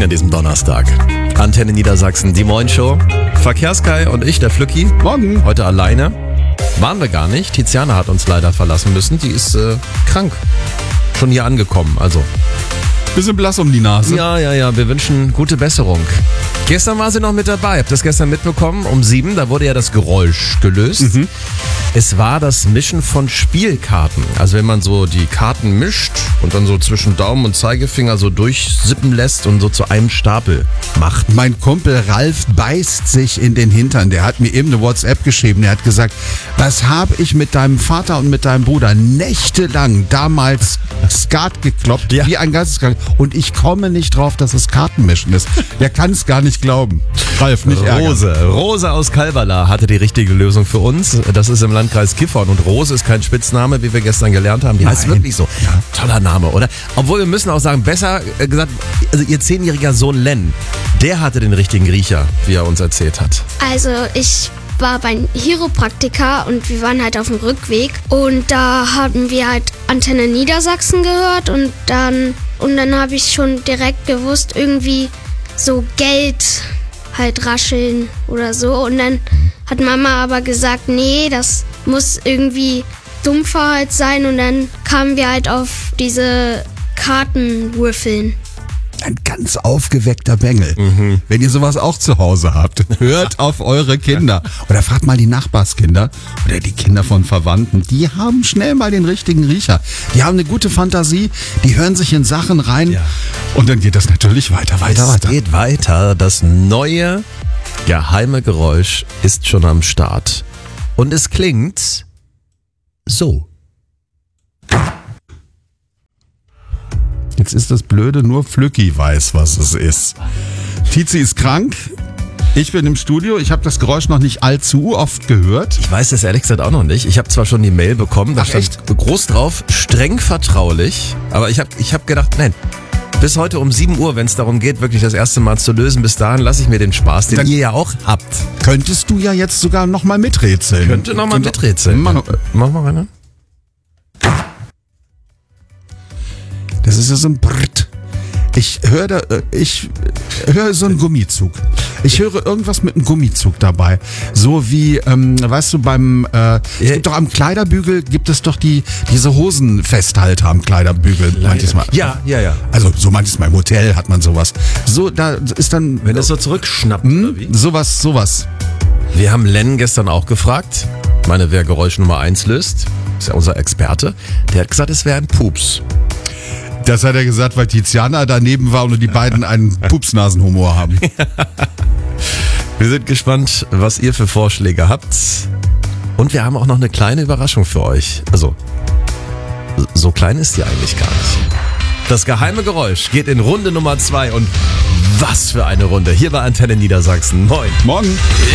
Morgen an diesem Donnerstag. Antenne Niedersachsen, die Moin-Show. Verkehrskai und ich, der Flücki. Morgen. Heute alleine. Waren wir gar nicht. Tiziana hat uns leider verlassen müssen. Die ist krank. Schon hier angekommen, also. Bisschen blass um die Nase. Ja. Wir wünschen gute Besserung. Gestern war sie noch mit dabei. Habt ihr das gestern mitbekommen? Um 7, da wurde ja das Geräusch gelöst. Es war das Mischen von Spielkarten. Also wenn man so die Karten mischt und dann so zwischen Daumen und Zeigefinger so durchsippen lässt und so zu einem Stapel macht. Mein Kumpel Ralf beißt sich in den Hintern. Der hat mir eben eine WhatsApp geschrieben. Der hat gesagt, was habe ich mit deinem Vater und mit deinem Bruder nächtelang damals Skat gekloppt, wie ein Geisteskrank. Und ich komme nicht drauf, dass es Kartenmischen ist. Der kann es gar nicht glauben. Ralf, nicht ärgern. Rose aus Kalberla hatte die richtige Lösung für uns. Das ist im Landkreis Gifhorn. Und Rose ist kein Spitzname, wie wir gestern gelernt haben. Die heißt wirklich so. Ja. Toller Name, oder? Obwohl wir müssen auch sagen, besser gesagt, also ihr 10-jähriger Sohn Len, der hatte den richtigen Riecher, wie er uns erzählt hat. Also ich war beim Chiropraktiker und wir waren halt auf dem Rückweg und da haben wir halt Antenne Niedersachsen gehört und dann habe ich schon direkt gewusst, irgendwie so Geld halt rascheln oder so und dann hat Mama aber gesagt, nee, das muss irgendwie dumpfer halt sein und dann kamen wir halt auf diese Kartenwürfeln. Ein ganz aufgeweckter Bengel. Wenn ihr sowas auch zu Hause habt, hört auf eure Kinder. Oder fragt mal die Nachbarskinder oder die Kinder von Verwandten. Die haben schnell mal den richtigen Riecher. Die haben eine gute Fantasie, die hören sich in Sachen rein und dann geht das natürlich weiter. Es geht weiter. Das neue geheime Geräusch ist schon am Start. Und es klingt so. Jetzt ist das Blöde, nur Flücki weiß, was es ist. Tizi ist krank, ich bin im Studio, ich habe das Geräusch noch nicht allzu oft gehört. Ich weiß das ehrlich gesagt auch noch nicht. Ich habe zwar schon die Mail bekommen, da stand groß drauf, streng vertraulich. Aber ich hab gedacht, nein, bis heute um 7 Uhr, wenn es darum geht, wirklich das erste Mal zu lösen, bis dahin lasse ich mir den Spaß, den ihr ja auch habt. Könntest du ja jetzt sogar nochmal miträtseln. Könnte nochmal miträtseln. Mach mal rein. Das ist ja so ein Brrrt. Ich höre so einen Gummizug. Ich höre irgendwas mit einem Gummizug dabei. So wie, weißt du, es gibt doch am Kleiderbügel, gibt es doch diese Hosenfesthalter am Kleiderbügel. Manches Mal. Ja. Also so manches Mal im Hotel hat man sowas. So, da ist dann... Wenn das so zurückschnappt, oder wie? Sowas. Wir haben Len gestern auch gefragt. Wer Geräusch Nummer 1 löst, ist ja unser Experte. Der hat gesagt, es wäre ein Pups. Das hat er gesagt, weil Tiziana daneben war und die beiden einen Pupsnasenhumor haben. Wir sind gespannt, was ihr für Vorschläge habt. Und wir haben auch noch eine kleine Überraschung für euch. Also, so klein ist die eigentlich gar nicht. Das geheime Geräusch geht in Runde Nummer 2 und was für eine Runde. Hier bei Antenne Niedersachsen. Moin. Morgen.